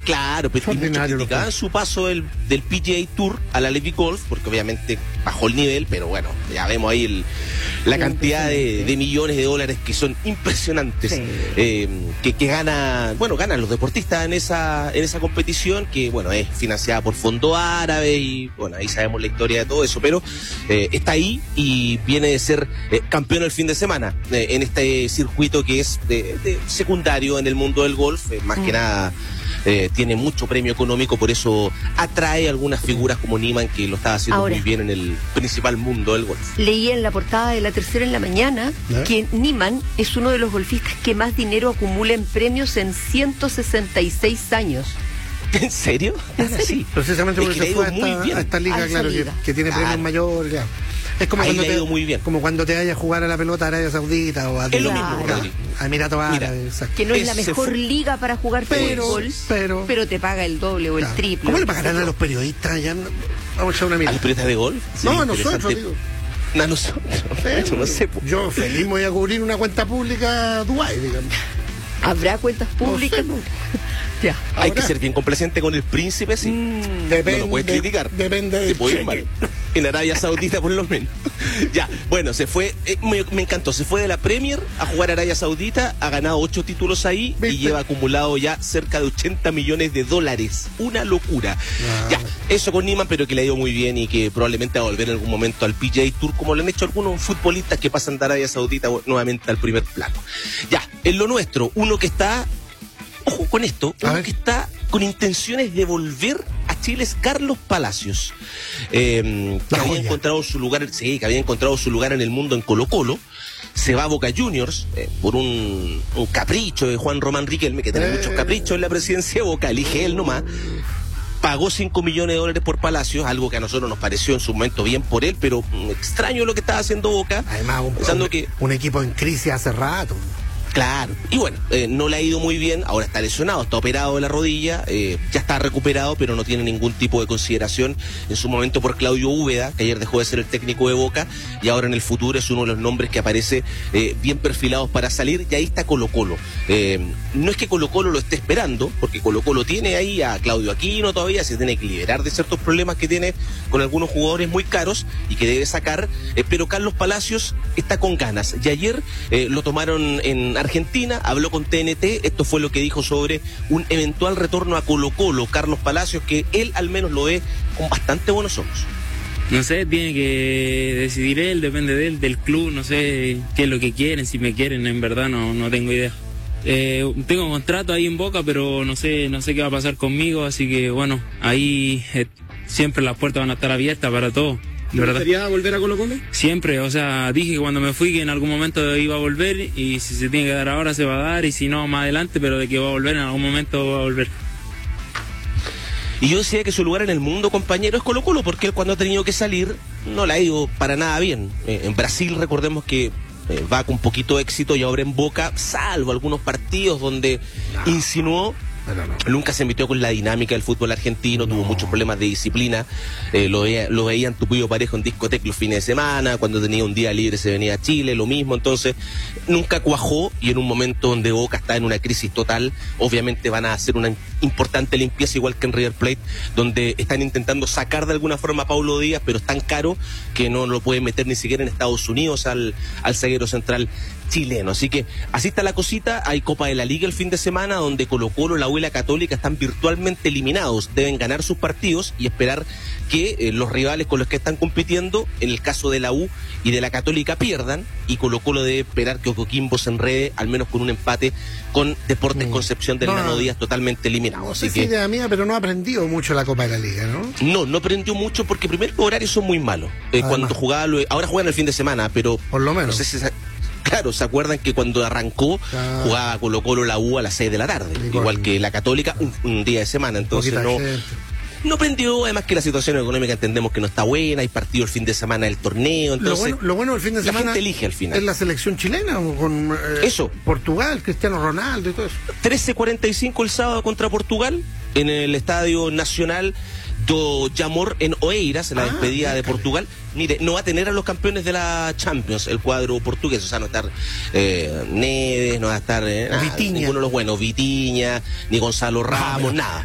Claro, pero muchos criticaban su paso del PGA Tour a la LIV Golf, porque obviamente bajó el nivel, pero bueno, ya vemos ahí la cantidad de millones de dólares que son impresionantes, que ganan los deportistas en esa competición, que bueno, es financiada por fondos árabes y bueno, ahí sabemos la historia de todo eso, pero está ahí y viene de ser campeón el fin de semana en este circuito que es de secundario en el mundo del golf, más que nada. Tiene mucho premio económico, por eso atrae algunas figuras como Niemann, que lo está haciendo muy bien en el principal mundo del golf. Leí en la portada de La Tercera en la mañana que Niemann es uno de los golfistas que más dinero acumula en premios en 166 años. ¿En serio? Sí, precisamente porque se fue a esta liga, claro, que tiene premios mayores, ya. Es como cuando, como cuando te vayas a jugar a la pelota a Arabia Saudita o a Emiratos Árabes. Que no es la mejor liga para jugar fútbol, pero te paga el doble o el triple. ¿Cómo le pagarán a los periodistas? Ya, vamos a echar una mirada. ¿A los periodistas de golf? Sí, no, a nosotros, digo. A nosotros. No sé. Yo feliz me voy a cubrir una cuenta pública Dubái, digamos. ¿Habrá cuentas públicas? No sé. Ya. Hay que ser bien complaciente con el príncipe, sí. Depende, no lo puedes criticar. Depende de puede ir mal. En Arabia Saudita por lo menos. Ya, bueno, se fue, me encantó, se fue de la Premier a jugar a Arabia Saudita, ha ganado 8 títulos ahí y lleva acumulado ya cerca de 80 millones de dólares. Una locura. Ya, eso con Niemann, pero que le ha ido muy bien y que probablemente va a volver en algún momento al PGA Tour, como lo han hecho algunos futbolistas que pasan de Arabia Saudita nuevamente al primer plano. Ya, en lo nuestro, uno que está... Ojo con esto, uno que está con intenciones de volver a Chile es Carlos Palacios, que había encontrado su lugar, en el mundo en Colo-Colo. Se va a Boca Juniors por un capricho de Juan Román Riquelme, que tiene muchos caprichos en la presidencia de Boca, elige él nomás. Pagó 5 millones de dólares por Palacios, algo que a nosotros nos pareció en su momento bien por él, pero extraño lo que estaba haciendo Boca. Además, un equipo en crisis hace rato. Claro, y bueno, no le ha ido muy bien, ahora está lesionado, está operado de la rodilla, ya está recuperado, pero no tiene ningún tipo de consideración en su momento por Claudio Úbeda, que ayer dejó de ser el técnico de Boca, y ahora en el futuro es uno de los nombres que aparece bien perfilados para salir, y ahí está Colo-Colo. No es que Colo-Colo lo esté esperando, porque Colo-Colo tiene ahí a Claudio Aquino todavía, se tiene que liberar de ciertos problemas que tiene con algunos jugadores muy caros y que debe sacar, pero Carlos Palacios está con ganas, y ayer lo tomaron en Argentina, habló con TNT, esto fue lo que dijo sobre un eventual retorno a Colo-Colo, Carlos Palacios, que él al menos lo ve con bastante buenos ojos. No sé, tiene que decidir él, depende de él, del club, no sé qué es lo que quieren, si me quieren, en verdad no tengo idea. Tengo contrato ahí en Boca, pero no sé qué va a pasar conmigo, así que bueno, ahí siempre las puertas van a estar abiertas para todo. ¿Te gustaría volver a Colo-Colo? Siempre, o sea, dije que cuando me fui que en algún momento iba a volver, y si se tiene que dar ahora se va a dar, y si no más adelante, pero de que va a volver en algún momento va a volver. Y yo decía que su lugar en el mundo, compañero, es Colo-Colo, porque él cuando ha tenido que salir no le ha ido para nada bien. En Brasil recordemos que va con poquito éxito, y ahora en Boca, salvo algunos partidos donde insinuó, nunca se metió con la dinámica del fútbol argentino, tuvo muchos problemas de disciplina, lo veían tupido parejo en discoteca los fines de semana, cuando tenía un día libre se venía a Chile, lo mismo, entonces nunca cuajó, y en un momento donde Boca está en una crisis total, obviamente van a hacer una importante limpieza, igual que en River Plate, donde están intentando sacar de alguna forma a Paulo Díaz, pero es tan caro que no lo pueden meter ni siquiera en Estados Unidos al zaguero central chileno. Así que así está la cosita. Hay Copa de la Liga el fin de semana, donde Colo-Colo, la U y la Católica están virtualmente eliminados. Deben ganar sus partidos y esperar que los rivales con los que están compitiendo, en el caso de la U y de la Católica, pierdan, y Colo-Colo debe esperar que Coquimbo se enrede, al menos con un empate con Deportes Concepción del Nano Díaz, totalmente eliminado. Así que, idea mía, pero no ha aprendido mucho la Copa de la Liga, ¿no? No aprendió mucho, porque primero los horarios son muy malos. Cuando jugaba, ahora juegan el fin de semana, pero por lo menos. No sé si claro, ¿se acuerdan que cuando arrancó jugaba Colo-Colo la U a las 6 de la tarde? Igual que la Católica, un día de semana. Entonces no aprendió, además que la situación económica entendemos que no está buena, hay partido el fin de semana del torneo. Entonces, lo bueno del fin de semana elige al final. Es la selección chilena, con eso. Portugal, Cristiano Ronaldo y todo eso. 13:45 el sábado contra Portugal, en el Estadio Nacional do Jamor en Oeiras, en la despedida de Portugal. Mire, no va a tener a los campeones de la Champions, el cuadro portugués, o sea, no va a estar Neves, no va a estar ninguno de los buenos, Vitinha, ni Gonzalo Ramos, nada.